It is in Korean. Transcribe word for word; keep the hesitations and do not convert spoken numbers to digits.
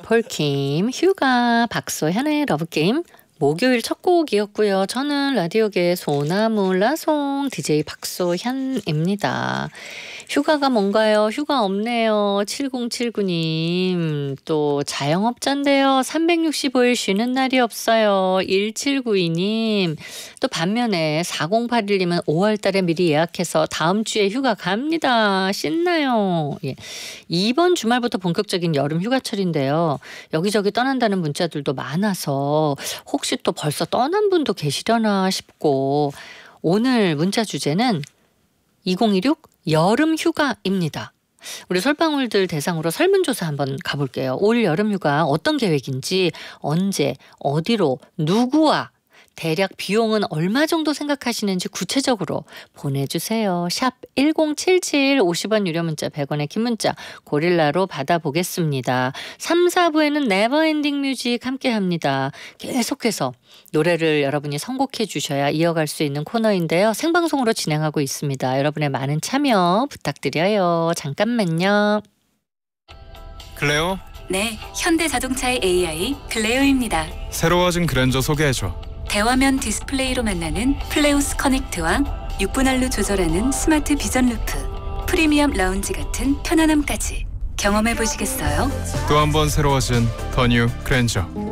폴킴, 휴가, 박소현의 러브게임. 목요일 첫 곡이었고요. 저는 라디오계 소나무라송 디제이 박소현입니다. 휴가가 뭔가요? 휴가 없네요. 칠공칠구 님. 또 자영업자인데요. 삼백육십오 일 쉬는 날이 없어요. 일칠구이 님. 또 반면에 사공팔일 님은 오월 달에 미리 예약해서 다음 주에 휴가 갑니다. 신나요. 예. 이번 주말부터 본격적인 여름 휴가철인데요. 여기저기 떠난다는 문자들도 많아서 혹시 또 벌써 떠난 분도 계시려나 싶고, 오늘 문자 주제는 이천이십육 여름 휴가입니다. 우리 솔방울들 대상으로 설문조사 한번 가볼게요. 올 여름 휴가 어떤 계획인지, 언제, 어디로, 누구와, 대략 비용은 얼마 정도 생각하시는지 구체적으로 보내주세요. 샵 일공칠칠 오십 원 유료 문자 백 원의 긴 문자 고릴라로 받아보겠습니다. 삼, 사 부에는 네버엔딩 뮤직 함께합니다. 계속해서 노래를 여러분이 선곡해 주셔야 이어갈 수 있는 코너인데요. 생방송으로 진행하고 있습니다. 여러분의 많은 참여 부탁드려요. 잠깐만요. 클레오? 네, 현대자동차의 에이아이 클레오입니다. 새로워진 그랜저 소개해줘. 대화면 디스플레이로 만나는 플레오스 커넥트와 육 분 할로 조절하는 스마트 비전 루프, 프리미엄 라운지 같은 편안함까지 경험해 보시겠어요? 또 한 번 새로워진 더 뉴 그랜저.